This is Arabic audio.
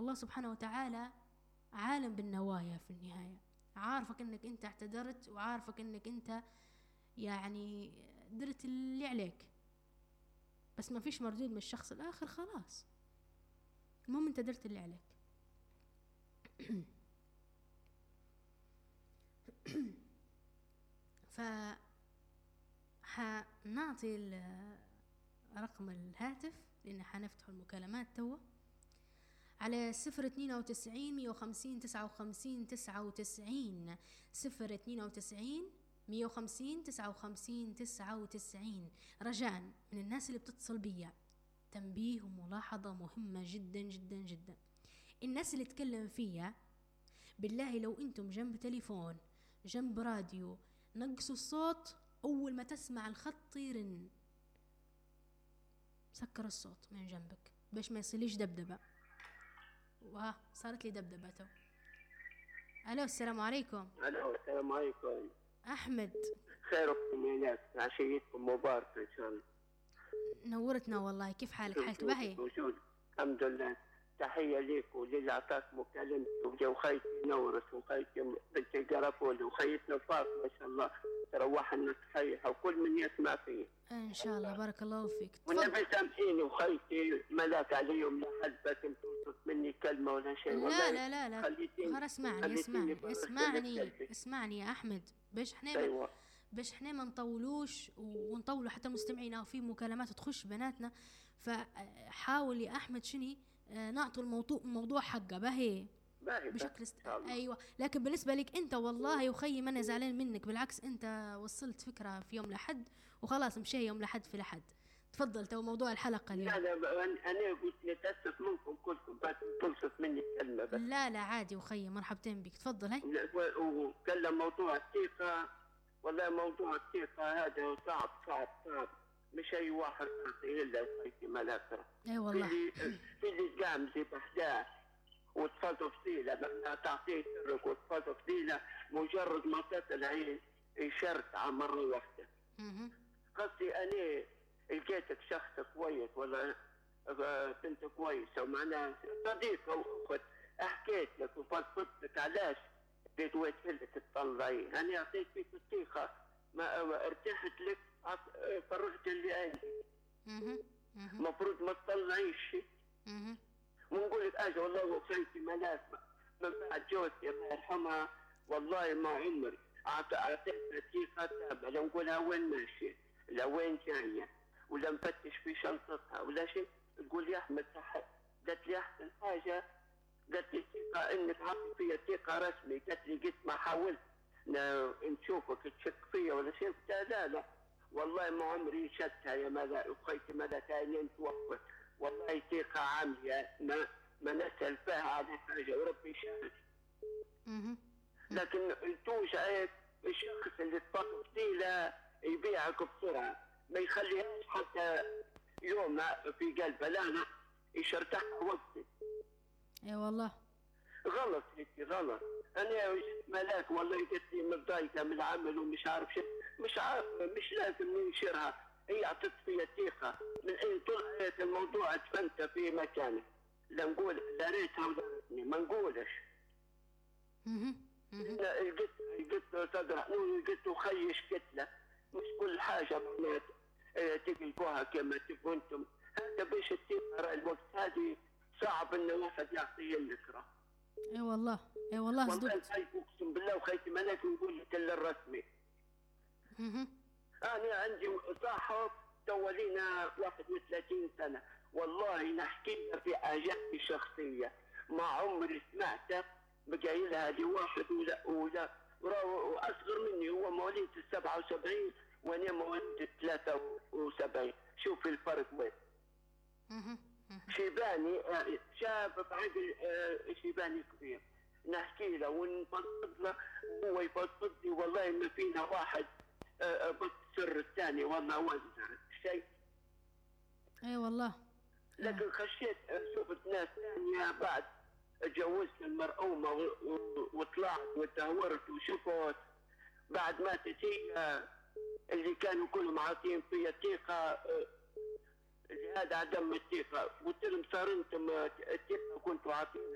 والله سبحانه وتعالى عالم بالنوايا في النهاية، عارفك انك انت اعتذرت وعارفك انك انت يعني درت اللي عليك، بس ما فيش مردود من الشخص الآخر، خلاص المهم انت درت اللي عليك. ف حنعطي رقم الهاتف لأن حنفتح المكالمات توا على 092 150 59 99 092 150 59 99. رجاء من الناس اللي بتتصل بيا تنبيه وملاحظة مهمة جدا جدا جدا. الناس اللي تكلم فيها بالله لو انتم جنب تليفون جنب راديو نقصوا الصوت، اول ما تسمع الخط يرن سكر الصوت من جنبك باش ما يصيليش دبدبة. وها صارت لي دبدبة تو. الو السلام عليكم. الو السلام عليكم. احمد خيركم يا ناس، عشيتكم مباركة ان شاء الله. نورتنا والله، كيف حالك؟ حالك باهي؟ موجود الحمد لله. تحية ليك وللي عطاك مكالمتي وخيتي نورس وخيتي بنتي قرفول وخيتنا فاطمة ما شاء الله تروح لنا صحيحة وكل من يسمع فيه ان شاء الله. بارك الله فيك. والنبي سامحيني وخيتي ملاك عليهم لحد بس توصلت مني كلمة ولا شيء. لا لا لا لا غير اسمعني يا احمد باش احنا ما نطولوش ونطولوا حتى المستمعين او في مكالمات تخش بناتنا، فحاول يا احمد شني نعطوا الموضوع حقه باهي بشكل ايوه. لكن بالنسبه لك انت والله يا خيي ما انا زعلان منك، بالعكس انت وصلت فكره في يوم لحد وخلاص مشي يوم لحد في لحد. تفضل تو موضوع الحلقه اليوم. لا انا قلت نتاسف منكم كلكم بس تلصت مني كلمه بس. لا عادي وخيي مرحبتين بك. تفضل هاي. وكلم موضوع الثقه. والله موضوع الثقه هذا صعب مش اي واحد يعطيه الا خيتي ملاك. اي والله في اللي قام زي بحداه وتفضل فضيله ما تعطيه سرك وتفضل فضيله مجرد ما تطلع يشرطع مره واحده. قصدي انا لقيتك شخص كويس ولا بنت كويسه ومعناها صديقه واخت، حكيت لك وفضفضت لك علاش بديت لك تطلعي. انا اعطيت فيك الثقه ما ارتحت لك فرغت اللي عندي. المفروض ما تطلعيش ونقول لك اجي والله وخيتي ملاك من بعد جوزتي الله يرحمها والله ما عمري اعطيتها ثقه تامه. لو نقولها وين ماشيه لا وين جايه ولا نفتش في شنطتها ولا شيء تقول يا احمد صح. قالت لي احسن حاجه، قالت لي ثقه انك عطي فيا ثقه رسمي. قالت لي قد ما حاولت نشوفك تشك فيا ولا شيء. قلت لا والله ما عمري شدتها يا ملاك وخيتي ملاك عينين توفت والله ثقه عاميه ما نسال فيها على حاجه وربي شاهد. لكن توجع الشخص اللي تفضل فيه يبيعك بسرعه ما يخليهاش حتى يوم في قلبه لا يشرتحها وقتي. اي والله غلط هيك غلط. انا ملاك والله قلت لي متضايقه من العمل ومش عارف شيء مش لازم ننشرها. هي اعطت فيا ثقه من اين طلعت الموضوع اتفنت في مكانه. لا نقول لا ريتها ولا ريتني ما نقولش. قلت صدر قلت خيش قتله مش كل حاجه تقلبوها كما تبغوا انتم. هذا باش الثقه الوقت هذه صعب ان واحد يعطيه الذكرى. اي والله صدقت. اقسم بالله وخيتي ملاك نقول لك الا الرسمي. انا عندي صاحب تولينا 31 سنه والله نحكي له في حاجاتي الشخصيه ما عمري سمعته بقايلها لواحد ولا واصغر مني. هو مواليد 77 وانا مواليد 73. شوف الفرق وين. شيباني شاب بعقل شيباني كبير نحكي له ونفضفض له وهو يفضفض لي والله ما فينا واحد بس السر الثاني والله وزع شيء. اي والله. لكن خشيت شفت ناس ثانيه بعد تجوزت المرؤومه وطلعت وتهورت وشفت بعد ما تتي اللي كانوا كلهم عاطين فيا ثقه هذا عدم الثقه. قلت لهم صار انتم الثقه كنتوا عاطين